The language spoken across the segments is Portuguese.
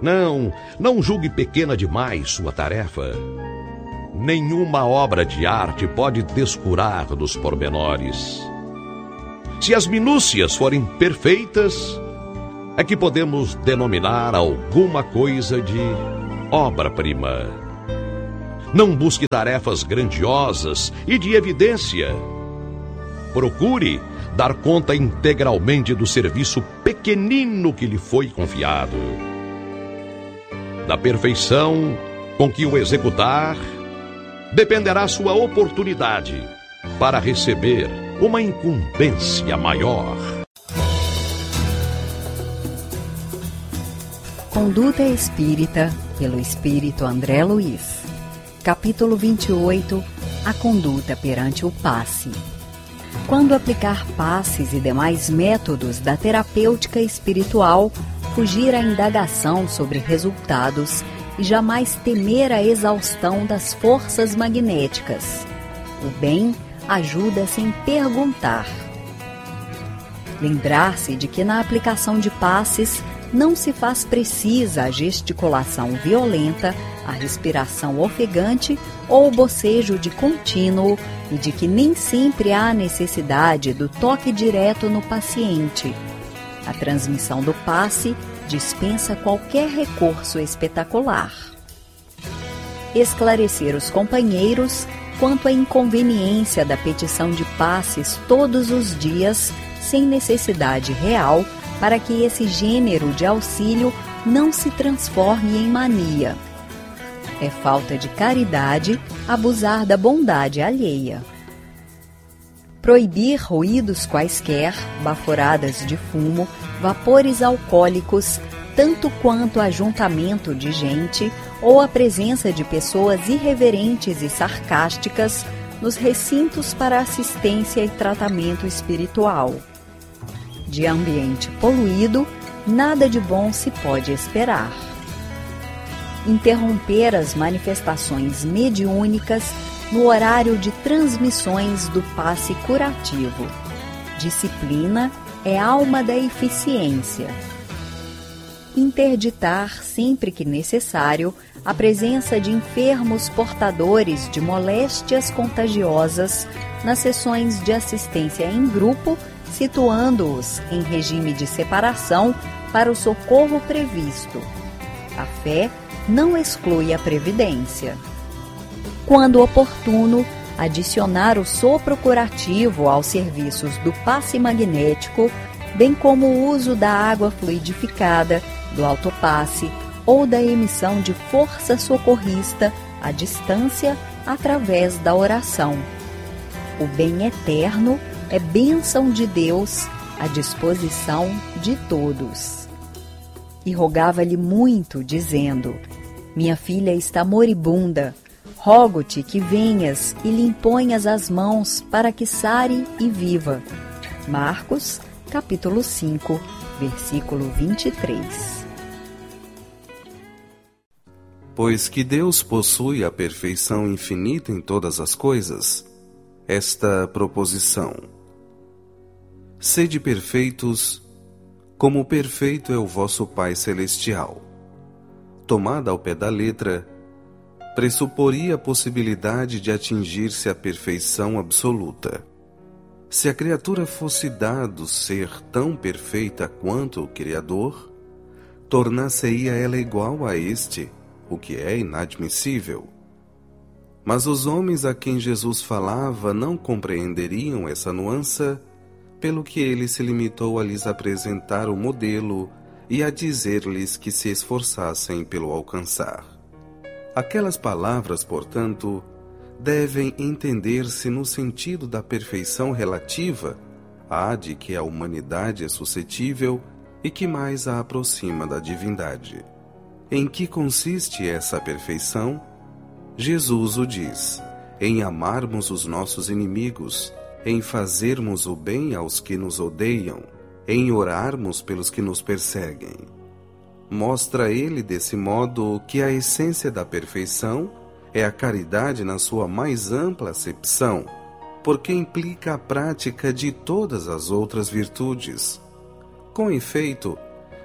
Não julgue pequena demais sua tarefa. Nenhuma obra de arte pode descurar dos pormenores. Se as minúcias forem perfeitas, é que podemos denominar alguma coisa de obra-prima. Não busque tarefas grandiosas e de evidência. Procure dar conta integralmente do serviço pequenino que lhe foi confiado. Da perfeição com que o executar, dependerá sua oportunidade para receber uma incumbência maior. Conduta Espírita, pelo Espírito André Luiz. Capítulo 28. A conduta perante o passe. Quando aplicar passes e demais métodos da terapêutica espiritual, fugir à indagação sobre resultados e jamais temer a exaustão das forças magnéticas. O bem ajuda sem perguntar. Lembrar-se de que na aplicação de passes não se faz precisa a gesticulação violenta, a respiração ofegante ou o bocejo de contínuo e de que nem sempre há necessidade do toque direto no paciente. A transmissão do passe dispensa qualquer recurso espetacular. Esclarecer os companheiros quanto à inconveniência da petição de passes todos os dias, sem necessidade real, para que esse gênero de auxílio não se transforme em mania. É falta de caridade abusar da bondade alheia. Proibir ruídos quaisquer, baforadas de fumo, vapores alcoólicos, tanto quanto ajuntamento de gente ou a presença de pessoas irreverentes e sarcásticas nos recintos para assistência e tratamento espiritual. De ambiente poluído, nada de bom se pode esperar. Interromper as manifestações mediúnicas no horário de transmissões do passe curativo. Disciplina é alma da eficiência. Interditar, sempre que necessário, a presença de enfermos portadores de moléstias contagiosas nas sessões de assistência em grupo, situando-os em regime de separação para o socorro previsto. A fé não exclui a previdência. Quando oportuno, adicionar o sopro curativo aos serviços do passe magnético, bem como o uso da água fluidificada, do autopasse ou da emissão de força socorrista à distância através da oração. O bem eterno é bênção de Deus à disposição de todos. E rogava-lhe muito, dizendo: minha filha está moribunda, rogo-te que venhas e lhe imponhas as mãos para que sare e viva. Marcos, capítulo 5, versículo 23. Pois que Deus possui a perfeição infinita em todas as coisas, esta proposição: sede perfeitos, como perfeito é o vosso Pai Celestial, tomada ao pé da letra, pressuporia a possibilidade de atingir-se a perfeição absoluta. Se a criatura fosse dado ser tão perfeita quanto o Criador, tornar-se-ia ela igual a este, o que é inadmissível. Mas os homens a quem Jesus falava não compreenderiam essa nuance, pelo que ele se limitou a lhes apresentar o modelo e a dizer-lhes que se esforçassem pelo alcançar. Aquelas palavras, portanto, devem entender-se no sentido da perfeição relativa à de que a humanidade é suscetível e que mais a aproxima da divindade. Em que consiste essa perfeição? Jesus o diz: em amarmos os nossos inimigos, em fazermos o bem aos que nos odeiam, em orarmos pelos que nos perseguem. Mostra ele, desse modo, que a essência da perfeição é a caridade na sua mais ampla acepção, porque implica a prática de todas as outras virtudes. Com efeito,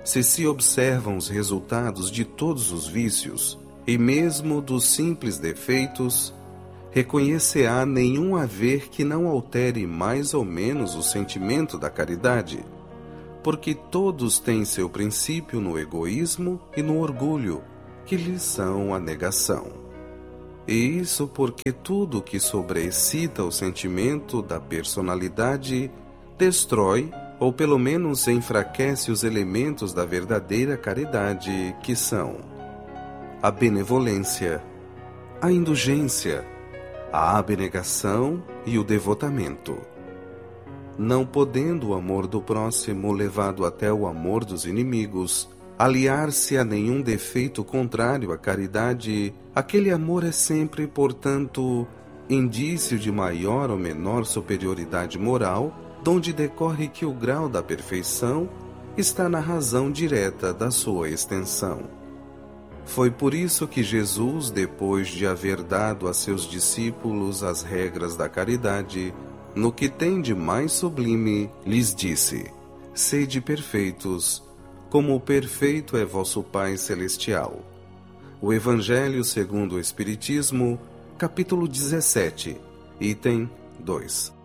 se observam os resultados de todos os vícios, e mesmo dos simples defeitos, reconhecer-á nenhum haver que não altere mais ou menos o sentimento da caridade, porque todos têm seu princípio no egoísmo e no orgulho, que lhes são a negação. E isso porque tudo que sobreexcita o sentimento da personalidade destrói ou pelo menos enfraquece os elementos da verdadeira caridade, que são a benevolência, a indulgência, a abnegação e o devotamento. Não podendo o amor do próximo, levado até o amor dos inimigos, aliar-se a nenhum defeito contrário à caridade, aquele amor é sempre, portanto, indício de maior ou menor superioridade moral, donde decorre que o grau da perfeição está na razão direta da sua extensão. Foi por isso que Jesus, depois de haver dado a seus discípulos as regras da caridade, no que tem de mais sublime, lhes disse: sede perfeitos, como perfeito é vosso Pai Celestial. O Evangelho segundo o Espiritismo, capítulo 17, item 2.